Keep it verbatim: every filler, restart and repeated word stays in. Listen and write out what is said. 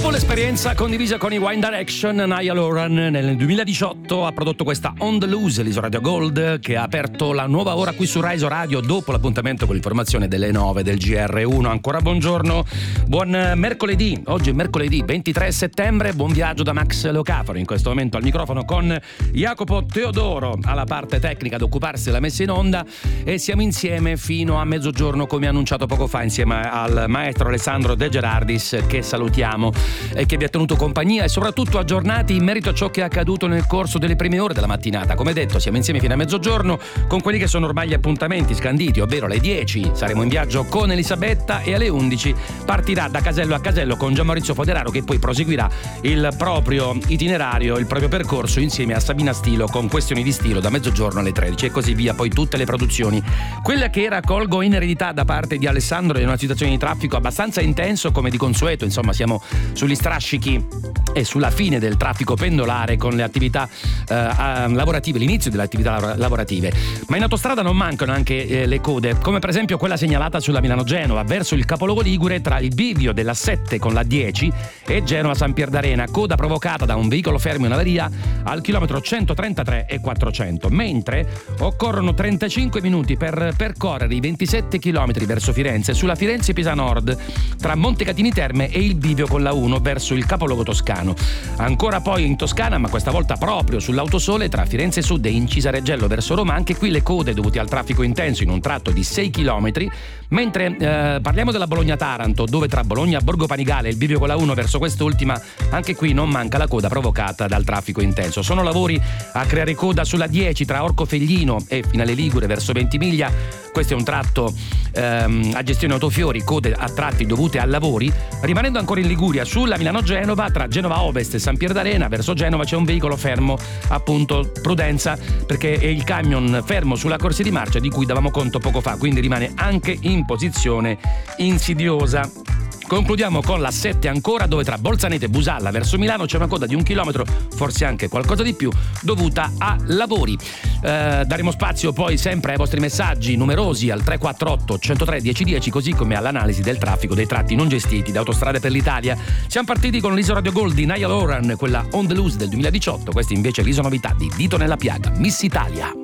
Dopo l'esperienza condivisa con i One Direction, Niall Horan nel duemiladiciotto ha prodotto questa On The Loose, l'Isoradio Gold, che ha aperto la nuova ora qui su Rai Radio dopo l'appuntamento con l'informazione delle nove del G R uno. Ancora buongiorno, buon mercoledì, oggi è mercoledì ventitré settembre, buon viaggio da Max Leocafaro, in questo momento al microfono con Jacopo Teodoro alla parte tecnica ad occuparsi della messa in onda, e siamo insieme fino a mezzogiorno come annunciato poco fa insieme al maestro Alessandro De Gerardis, che salutiamo e che vi ha tenuto compagnia e soprattutto aggiornati in merito a ciò che è accaduto nel corso delle prime ore della mattinata. Come detto, siamo insieme fino a mezzogiorno con quelli che sono ormai gli appuntamenti scanditi, ovvero alle dieci saremo in viaggio con Elisabetta e alle undici partirà da casello a casello con Gian Maurizio Foderaro, che poi proseguirà il proprio itinerario, il proprio percorso insieme a Sabina Stilo con Questioni di Stilo da mezzogiorno alle tredici e così via, poi tutte le produzioni. Quella che raccolgo in eredità da parte di Alessandro è una situazione di traffico abbastanza intenso come di consueto, insomma siamo sugli strascichi e sulla fine del traffico pendolare con le attività eh, lavorative, l'inizio delle attività lavorative, ma in autostrada non mancano anche eh, le code, come per esempio quella segnalata sulla Milano-Genova verso il capoluogo ligure tra il bivio della sette con la dieci e Genova-San Pierdarena, coda provocata da un veicolo fermo in avaria al chilometro centotrentatré e quattrocento, mentre occorrono trentacinque minuti per percorrere i ventisette chilometri verso Firenze sulla Firenze-Pisa Nord tra Montecatini Terme e il bivio con la uno verso il capoluogo toscano. Ancora poi in Toscana, ma questa volta proprio sull'Autosole tra Firenze Sud e Incisareggello verso Roma, anche qui le code dovute al traffico intenso in un tratto di sei chilometri, mentre eh, parliamo della Bologna-Taranto, dove tra Bologna e Borgo Panigale e il bivio con la uno verso quest'ultima, anche qui non manca la coda provocata dal traffico intenso. Sono lavori a creare coda sulla dieci tra Orcofelglino e Finale Ligure verso Ventimiglia. Questo è un tratto ehm, a gestione Autofiori, code a tratti dovute a lavori. Rimanendo ancora in Liguria, sulla Milano-Genova, tra Genova Ovest e San Pierdarena verso Genova c'è un veicolo fermo, appunto prudenza, perché è il camion fermo sulla corsia di marcia di cui davamo conto poco fa, quindi rimane anche in posizione insidiosa. Concludiamo con la sette ancora, dove tra Bolzanete e Busalla verso Milano c'è una coda di un chilometro, forse anche qualcosa di più, dovuta a lavori. Eh, daremo spazio poi sempre ai vostri messaggi numerosi al tre quattro otto, centotré, dieci dieci, così come all'analisi del traffico dei tratti non gestiti da Autostrade per l'Italia. Siamo partiti con l'Isoradio Gold di Niall Horan, quella On The Loose del duemiladiciotto, questa invece è l'isonovità di Dito nella piaga, Miss Italia.